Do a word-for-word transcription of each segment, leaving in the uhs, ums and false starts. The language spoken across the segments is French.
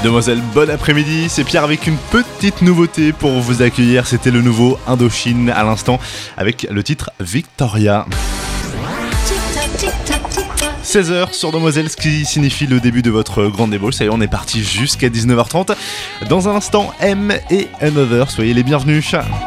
Demoiselle, bon après-midi, c'est Pierre avec une petite nouveauté pour vous accueillir. C'était le nouveau Indochine à l'instant avec le titre Victoria. seize heures sur Demoiselle, ce qui signifie le début de votre grand débauche. Ça y est, on est parti jusqu'à dix-neuf heures trente. Dans un instant, M et Another, soyez les bienvenus.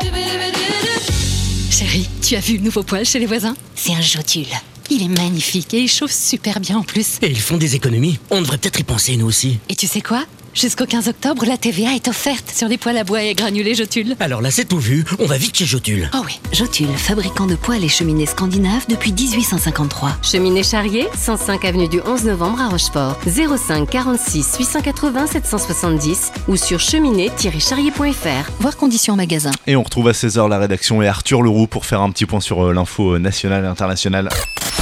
Chérie, tu as vu le nouveau poêle chez les voisins ? C'est un Jotule. Il est magnifique et il chauffe super bien en plus. Et ils font des économies. On devrait peut-être y penser nous aussi. Et tu sais quoi ? Jusqu'au quinze octobre, la T V A est offerte sur les poêles à bois et granulés Jotule. Alors là, c'est tout vu. On va vite chez Jotule. Oh oui. Jotule, fabricant de poêles et cheminées scandinaves depuis dix-huit cent cinquante-trois. Cheminée Charrier, cent cinq avenue du onze novembre à Rochefort. zéro cinq quarante-six huit cent quatre-vingts sept cent soixante-dix ou sur cheminée tiret charrier point f r. Voir conditions en magasin. Et on retrouve à seize heures la rédaction et Arthur Leroux pour faire un petit point sur l'info nationale et internationale.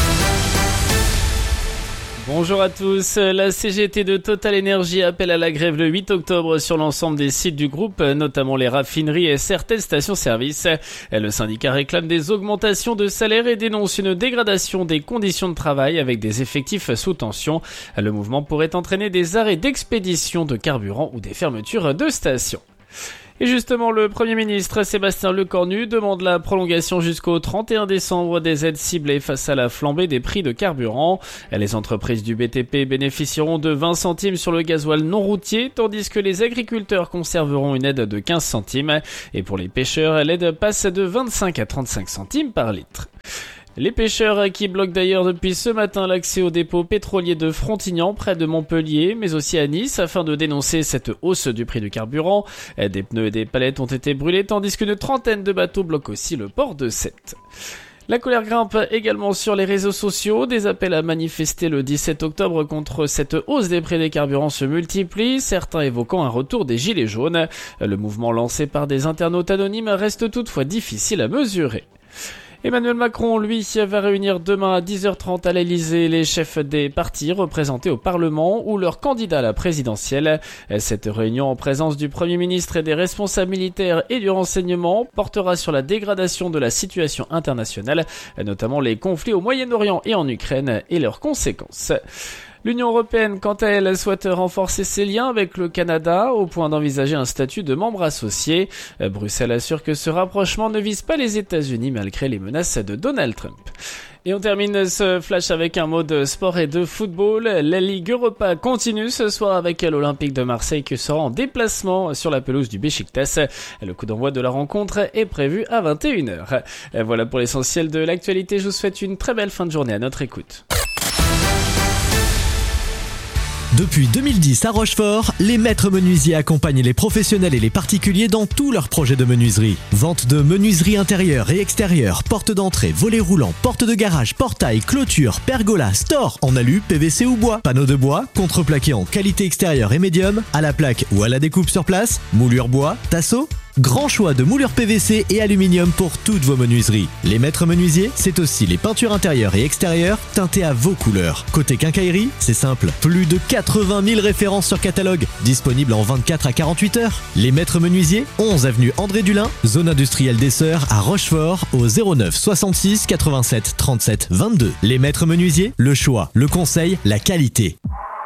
Bonjour à tous, la C G T de Total Energy appelle à la grève le huit octobre sur l'ensemble des sites du groupe, notamment les raffineries et certaines stations-service. Le syndicat réclame des augmentations de salaire et dénonce une dégradation des conditions de travail avec des effectifs sous tension. Le mouvement pourrait entraîner des arrêts d'expédition de carburant ou des fermetures de stations. Et justement, le Premier ministre Sébastien Lecornu demande la prolongation jusqu'au trente et un décembre des aides ciblées face à la flambée des prix de carburant. Les entreprises du B T P bénéficieront de vingt centimes sur le gasoil non routier, tandis que les agriculteurs conserveront une aide de quinze centimes. Et pour les pêcheurs, l'aide passe de vingt-cinq à trente-cinq centimes par litre. Les pêcheurs qui bloquent d'ailleurs depuis ce matin l'accès au dépôt pétrolier de Frontignan près de Montpellier, mais aussi à Nice, afin de dénoncer cette hausse du prix du carburant. Des pneus et des palettes ont été brûlés, tandis qu'une trentaine de bateaux bloquent aussi le port de Sète. La colère grimpe également sur les réseaux sociaux. Des appels à manifester le dix-sept octobre contre cette hausse des prix des carburants se multiplient, certains évoquant un retour des gilets jaunes. Le mouvement lancé par des internautes anonymes reste toutefois difficile à mesurer. Emmanuel Macron, lui, va réunir demain à dix heures trente à l'Elysée les chefs des partis représentés au Parlement ou leurs candidats à la présidentielle. Cette réunion en présence du Premier ministre et des responsables militaires et du renseignement portera sur la dégradation de la situation internationale, notamment les conflits au Moyen-Orient et en Ukraine et leurs conséquences. L'Union européenne, quant à elle, souhaite renforcer ses liens avec le Canada au point d'envisager un statut de membre associé. Bruxelles assure que ce rapprochement ne vise pas les États-Unis malgré les menaces de Donald Trump. Et on termine ce flash avec un mot de sport et de football. La Ligue Europa continue ce soir avec l'Olympique de Marseille qui sera en déplacement sur la pelouse du Beşiktaş. Le coup d'envoi de la rencontre est prévu à vingt et une heures. Voilà pour l'essentiel de l'actualité. Je vous souhaite une très belle fin de journée à notre écoute. Depuis deux mille dix à Rochefort, les maîtres menuisiers accompagnent les professionnels et les particuliers dans tous leurs projets de menuiserie. Vente de menuiserie intérieure et extérieure, porte d'entrée, volets roulants, porte de garage, portail, clôture, pergola, store, en alu, P V C ou bois, panneaux de bois, contreplaqué en qualité extérieure et médium, à la plaque ou à la découpe sur place, moulure bois, tasseau. Grand choix de moulures P V C et aluminium pour toutes vos menuiseries. Les maîtres menuisiers, c'est aussi les peintures intérieures et extérieures teintées à vos couleurs. Côté quincaillerie, c'est simple, plus de quatre-vingt mille références sur catalogue, disponibles en vingt-quatre à quarante-huit heures. Les maîtres menuisiers, onze avenue André Dulin, zone industrielle des Sœurs à Rochefort, au zéro neuf soixante-six quatre-vingt-sept trente-sept vingt-deux. Les maîtres menuisiers, le choix, le conseil, la qualité.